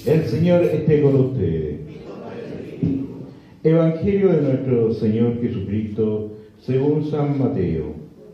El Señor esté con ustedes. Evangelio de nuestro Señor Jesucristo según San Mateo.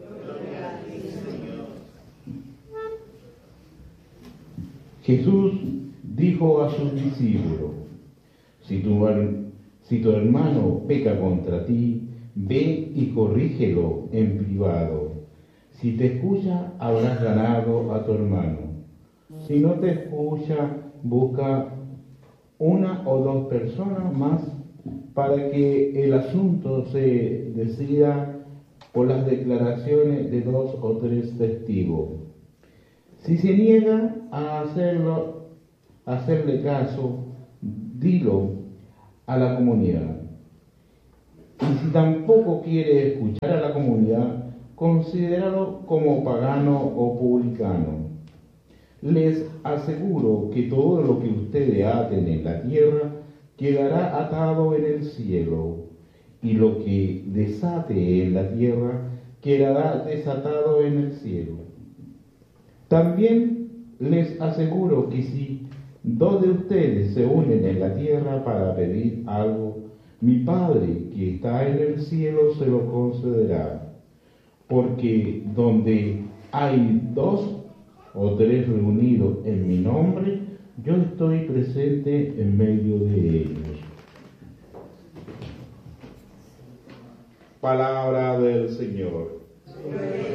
Jesús dijo a sus discípulos: si tu hermano peca contra ti, ve y corrígelo en privado. Si te escucha, habrás ganado a tu hermano. Si no te escucha, busca una o dos personas más para que el asunto se decida por las declaraciones de 2 o 3 testigos. Si se niega a hacerle caso, dilo a la comunidad. Y si tampoco quiere escuchar a la comunidad, considéralo como pagano o publicano. Les aseguro que todo lo que ustedes aten en la tierra quedará atado en el cielo, y lo que desate en la tierra quedará desatado en el cielo. También les aseguro que si 2 de ustedes se unen en la tierra para pedir algo, mi Padre que está en el cielo se lo concederá. Porque donde hay 2 o 3 reunidos en mi nombre, yo estoy presente en medio de ellos. Palabra del Señor.